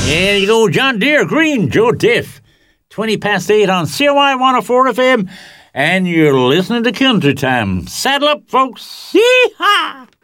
There you go, John Deere, Green, Joe Diff. 20 past 8 on COI 104 FM, and you're listening to Country Time. Saddle up, folks. Yee-haw!